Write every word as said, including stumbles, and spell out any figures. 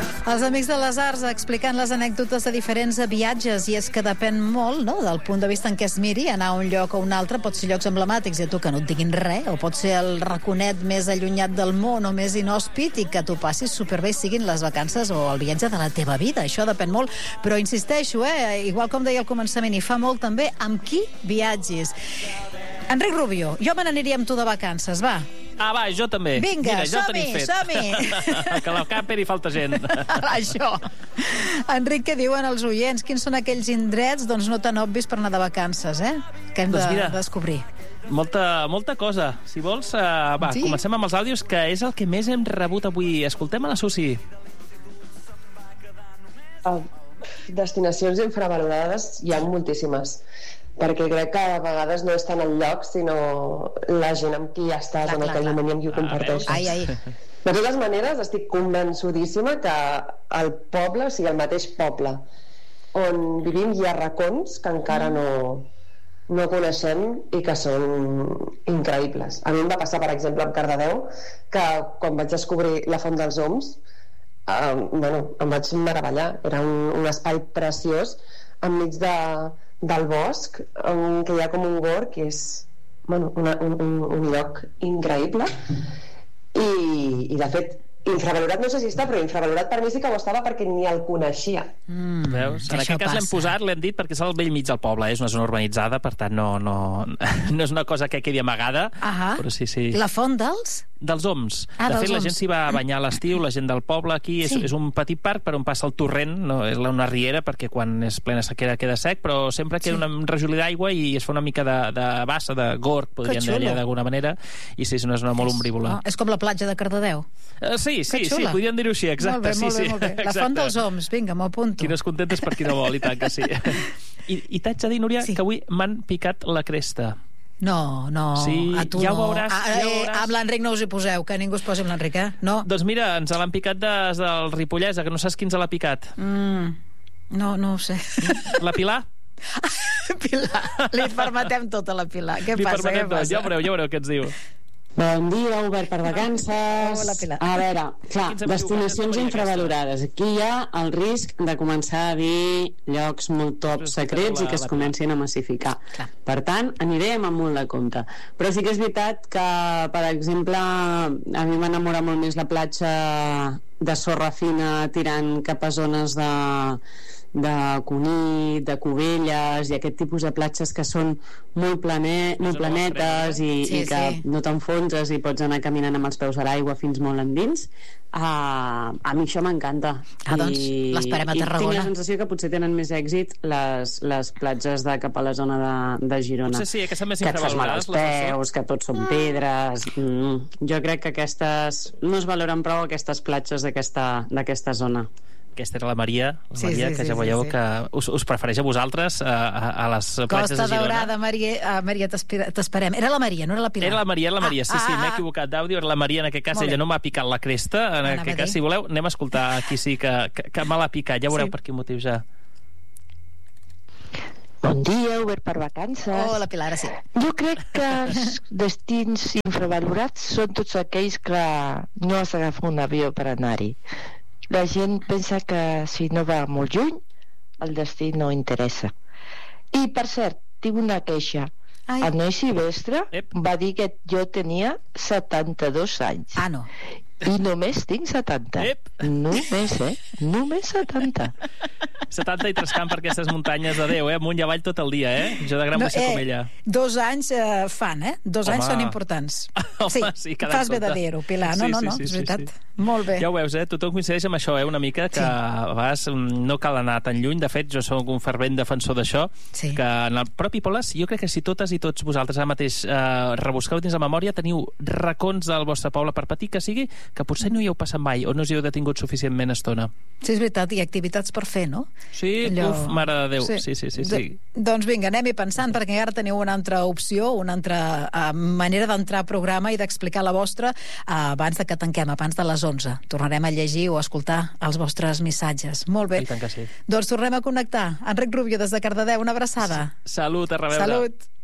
Els Amics de les Arts explicant les anècdotes de diferents viatges, i és que depèn molt, no?, del punt de vista en què es miri. Anar a un lloc o un altre pot ser llocs emblemàtics i a tu que no et diguin res, o pot ser el raconet més allunyat del món o més inhòspit i que tu passis superbé, siguin les vacances o el viatge de la teva vida. Això depèn molt, però insisteixo, eh, igual com deia al començament, i fa molt també, amb qui viatgis. Enric Rubio, jo me n'aniria amb tu de vacances, va. Ah, va, jo també. Vinga, som-hi, som-hi. Que a la camper hi falta gent. Això. Enric, què diuen els oients? Quins són aquells indrets, doncs, no tan obvis per anar de vacances, eh? Que hem doncs de mira, descobrir. Molta, molta cosa. Si vols, uh, va, sí? Comencem amb els àudios, que és el que més hem rebut avui. Escoltem a la Susi. Uh, destinacions infravalorades hi ha moltíssimes, perquè crec que a vegades no és tant el lloc, sinó la gent amb qui estàs clar, en aquell clar, moment i amb qui ho comparteixes. Ai, ai. De totes maneres, estic convençudíssima que el poble, o sigui, el mateix poble on vivim, hi ha racons que encara no, no coneixem i que són increïbles. A mi em va passar, per exemple, amb Cardedeu, que quan vaig descobrir la Font dels Oms, eh, bueno, em vaig meravellar. Era un, un espai preciós enmig de del bosc, um, que hi ha com un gorg que és, bueno, una, un, un lloc increïble i, i de fet infravalorat no sé si està, però infravalorat per mi sí que ho estava perquè ni el coneixia. Mm, Veus? En aquest cas l'hem posat, l'hem dit perquè és al vell mig del poble, és una zona urbanitzada, per tant no, no, no és una cosa que quedi amagada. Ahà. Però sí, sí. La Font dels? Dels Oms. Ah, de dels fet, la Oms. gent s'hi va a banyar a l'estiu, la gent del poble aquí, és, sí. és un petit parc per on passa el torrent, no és una riera, perquè quan és plena sequera queda sec, però sempre queda sí. un rajolí d'aigua i es fa una mica de, de bassa, de gorg, podríem dir d'alguna manera, i sí, és una zona molt ombrívola. Oh, és com la platja de Cardedeu. Uh, sí, sí, sí, podríem dir-ho així, exacte. Molt bé, sí, molt bé, sí, molt bé. La exacte. Font dels Oms, vinga, m'ho apunto. Qui no es contentes per qui no vol, i tant que sí. I, i t'haig de dir, Núria, sí. que avui m'han picat la cresta. No, no, sí, a tu ja no. Ho veuràs, a, ja ho veuràs. Amb l'Enric no us hi poseu, que ningú es posi amb l'Enric, eh? No. Doncs mira, ens l'han picat des del Ripollesa, que no saps qui ens l'ha picat. Mm, no, no ho sé. La Pilar? Pilar, li permetem tot a la Pilar. Què li passa, què passa? Ja veureu, ja veureu què ens diu. Bon dia, Obert per vacances. Hola, Pilar. A veure, clar, destinacions infravalorades. Aquí hi ha el risc de començar a dir llocs molt top secrets i que es comencin a massificar. Clar. Per tant, anirem amb molt de compte. Però sí que és veritat que, per exemple, a mi m'enamora molt més la platja de sorra fina tirant cap a zones de de Cunit, de Cubelles i aquest tipus de platges que són molt, plane, molt planetes i, sí, i que sí. no t'enfonses i pots anar caminant amb els peus a l'aigua fins molt endins. Uh, a mi això m'encanta. Ah, doncs l'esperem a Tarragona. I tinc la sensació que potser tenen més èxit les, les platges de cap a la zona de, de Girona. Potser sí, que són més que et fas mal als peus, que tots són pedres. Mm. Jo crec que aquestes no es valoren prou aquestes platges d'aquesta zona. Aquesta era la Maria, la sí, Maria sí, que sí, ja veieu sí, sí. que us, us prefereix a vosaltres a, a, a les platges Costa de Girona. Daurada, Maria, uh, Maria t'esperem. Era la Maria, no era la Pilar? Era la Maria, era la Maria, sí, ah, sí, ah, m'he ah. equivocat d'àudio, era la Maria, en aquest cas Molt ella bé. no m'ha picat la cresta, en Anava aquest cas, si voleu, anem a escoltar qui sí que, que, que me l'ha picat, ja veureu sí. per quin motiu ja. Bon dia, Obert per vacances. Oh, la Pilar, sí. Jo crec que els destins infravalorats són tots aquells que no has d'agafar un avió per anar-hi. La gent pensa que si no va molt lluny, el destí no interessa. I, per cert, tinc una queixa. Ai. El noi Silvestre Ep. va dir que jo tenia setanta-dos anys. Ah, no. I només tinc setanta. Ep. Només, eh? Només setanta. setanta i trescant per aquestes muntanyes de Déu, eh? Amunt i avall tot el dia, eh? Jo de gran no, vull ser eh, com ella. Dos anys eh, fan, eh? Dos Home. anys són importants. Home, sí, sí fas bé de dir-ho, Pilar. No, sí, no, sí, no, sí, és sí, veritat. Sí. Molt bé. Ja ho veus, eh? Tothom coincideix amb això, eh? Una mica, que sí. a vegades no cal anar tan lluny. De fet, jo soc un fervent defensor d'això, sí. que en el propi poble, jo crec que si totes i tots vosaltres ara mateix eh, rebusqueu dins la memòria, teniu racons del vostre poble, per petit que sigui, que potser no hi heu passat mai o no us hi heu detingut suficientment estona. Sí, és veritat, i activitats per fer, no? Sí, Allò... uf, mare de Déu. Sí, sí, sí. sí, sí. De, doncs vinga, anem-hi pensant, perquè ara teniu una altra opció, una altra uh, manera d'entrar a programa i d'explicar la vostra uh, abans de que tanquem, abans de les onze. Tornarem a llegir o a escoltar els vostres missatges. Molt bé. I tant que sí. Doncs tornem a connectar. Enric Rubio, des de Cardedeu, una abraçada. Salut, a reveure. Salut.